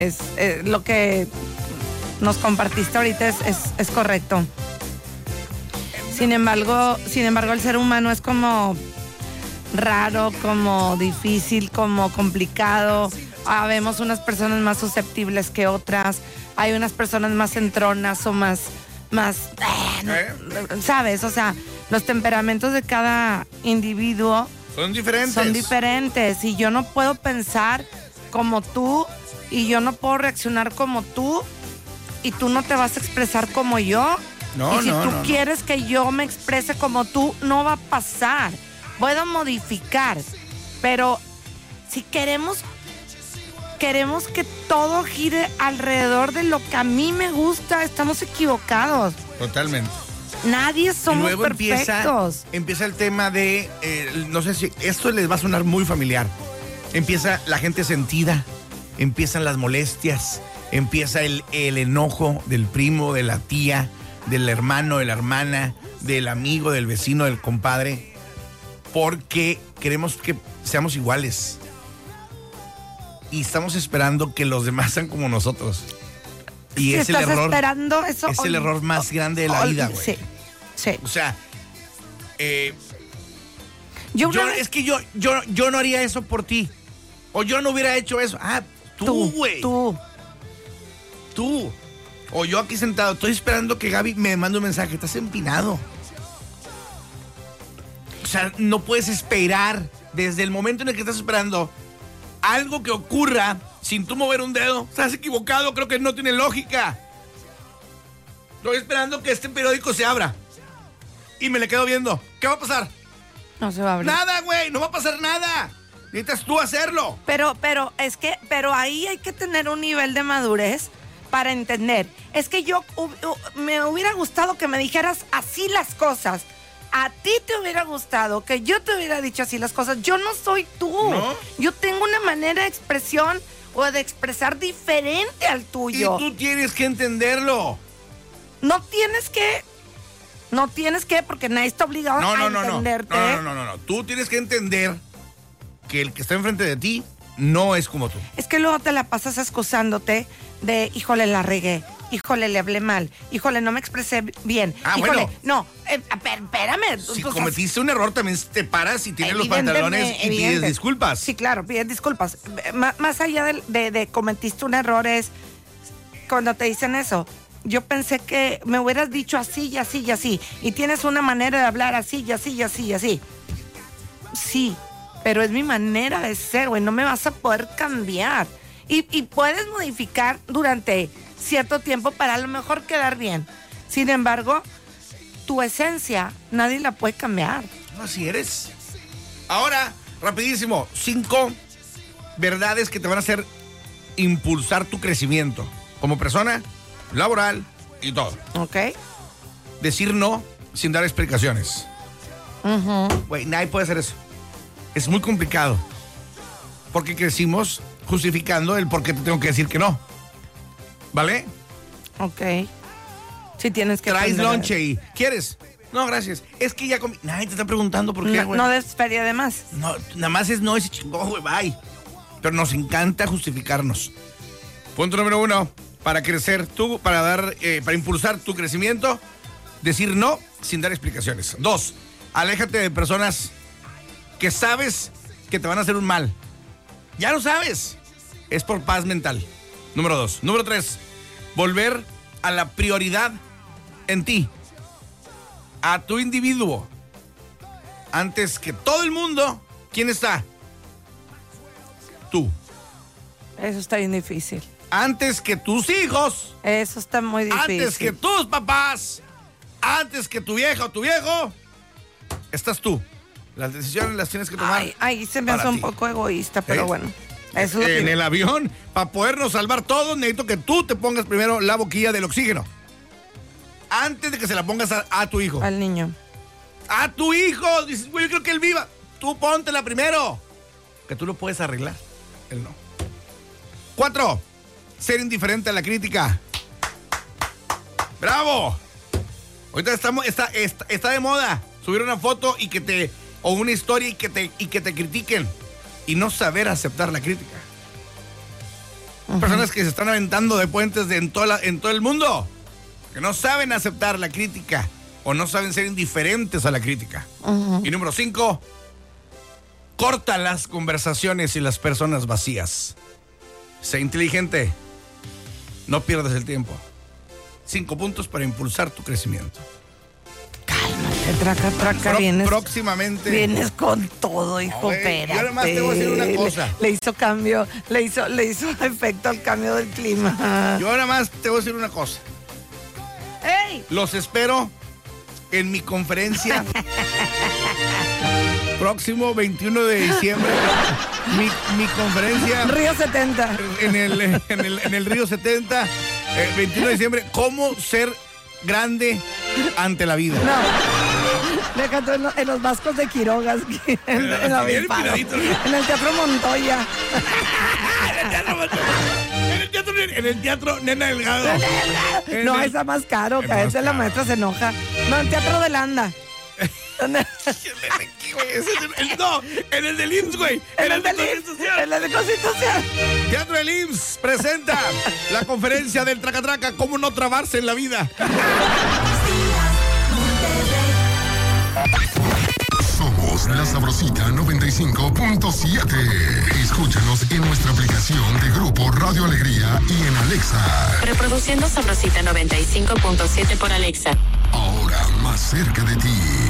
lo que nos compartiste ahorita es correcto. Sin embargo, el ser humano es como raro, como difícil, como complicado. Vemos unas personas más susceptibles que otras. Hay unas personas más entronas o más ¿sabes? O sea, los temperamentos de cada individuo son diferentes. Y yo no puedo pensar como tú y yo no puedo reaccionar como tú y tú no te vas a expresar como yo. Y si tú quieres que yo me exprese como tú, no va a pasar. Puedo modificar, pero si queremos que todo gire alrededor de lo que a mí me gusta, estamos equivocados. Totalmente. Nadie somos luego perfectos. Empieza el tema de, no sé si esto les va a sonar muy familiar. Empieza la gente sentida, empiezan las molestias, empieza el enojo del primo, de la tía, del hermano, de la hermana, del amigo, del vecino, del compadre, porque queremos que seamos iguales. Y estamos esperando que los demás sean como nosotros. Y es el error. Esperando eso, es el error más grande de la vida, güey. Sí. O sea, es que yo no haría eso por ti. O yo no hubiera hecho eso. Tú, güey. Tú. O yo aquí sentado, estoy esperando que Gaby me mande un mensaje. Estás empinado. O sea, no puedes esperar desde el momento en el que estás esperando algo que ocurra sin tú mover un dedo. Estás equivocado, creo que no tiene lógica. Estoy esperando que este periódico se abra. Y me le quedo viendo. ¿Qué va a pasar? No se va a abrir. Nada, güey, no va a pasar nada. Necesitas tú hacerlo. Pero ahí hay que tener un nivel de madurez para entender. Es que yo me hubiera gustado que me dijeras así las cosas. A ti te hubiera gustado que yo te hubiera dicho así las cosas. Yo no soy tú. ¿No? Yo tengo una manera de expresión o de expresar diferente al tuyo. Y tú tienes que entenderlo. No tienes que, porque nadie está obligado a entenderte. No. Tú tienes que entender que el que está enfrente de ti no es como tú. Es que luego te la pasas excusándote de, híjole, la regué. Híjole, le hablé mal. Híjole, no me expresé bien. Híjole, bueno. No, espérame. Si cometiste un error, también te paras y tienes los pantalones y pides disculpas. Sí, claro, pides disculpas. Más allá de cometiste un error es cuando te dicen eso. Yo pensé que me hubieras dicho así y así y así. Y tienes una manera de hablar así y así y así y así. Sí, pero es mi manera de ser, güey. No me vas a poder cambiar. Y puedes modificar durante cierto tiempo para a lo mejor quedar bien. Sin embargo, tu esencia nadie la puede cambiar. Así eres. Ahora, rapidísimo, 5 verdades que te van a hacer impulsar tu crecimiento como persona, laboral y todo. Ok. Decir no sin dar explicaciones. Güey, nadie puede hacer eso. Es muy complicado. Porque crecimos justificando el por qué te tengo que decir que no. ¿Vale? Ok. Si tienes que... Traes lonche y... ¿Quieres? No, gracias. Es que ya comí... Nadie te está preguntando por qué, güey. No des feria de más. No, nada más es no ese chingón, güey, bye. Pero nos encanta justificarnos. Punto número 1. Para crecer tú, para impulsar tu crecimiento, decir no sin dar explicaciones. 2. Aléjate de personas que sabes que te van a hacer un mal. Ya lo sabes. Es por paz mental. Número 2. Número 3. Volver a la prioridad en ti. A tu individuo. Antes que todo el mundo, ¿quién está? Tú. Eso está bien difícil. Antes que tus hijos. Eso está muy difícil. Antes que tus papás. Antes que tu vieja o tu viejo. Estás tú. Las decisiones las tienes que tomar. Ay, se me hace un poco egoísta, pero bueno. Eso es en el avión, para podernos salvar todos, necesito que tú te pongas primero la boquilla del oxígeno. Antes de que se la pongas a tu hijo. Al niño. A tu hijo. Dices, güey, yo quiero que él viva. Tú póntela primero. Que tú lo puedes arreglar. Él no. 4. Ser indiferente a la crítica. ¡Bravo! Ahorita está de moda subir una foto o una historia y que te critiquen y no saber aceptar la crítica. Personas que se están aventando de puentes en todo el mundo, que no saben aceptar la crítica o no saben ser indiferentes a la crítica. Y número 5, corta las conversaciones y las personas vacías. Sé inteligente, no pierdas el tiempo. 5 puntos para impulsar tu crecimiento. Cálmate, traca, vienes. Próximamente. Vienes con todo, hijo, espérate. Yo nomás te voy a decir una cosa. Le hizo cambio, le hizo efecto al cambio del clima. Yo nada más te voy a decir una cosa. ¡Ey! Los espero en mi conferencia próximo 21 de diciembre. Mi conferencia Río 70. en el Río 70, 21 de diciembre. ¿Cómo ser grande ante la vida? No, déjate en los Vascos de Quiroga, en el Teatro Montoya. En el teatro Nena Delgado. No, está más caro, que a veces la maestra se enoja. No, el Teatro de Landa. No, en el del IMSS, güey. En el de Constitución. En el de Constitución. Teatro del IMSS presenta la conferencia del Tracatraca, cómo no trabarse en la vida. Somos La Sabrosita 95.7. Escúchanos en nuestra aplicación de Grupo Radio Alegría y en Alexa. Reproduciendo Sabrosita 95.7 por Alexa. Ahora más cerca de ti.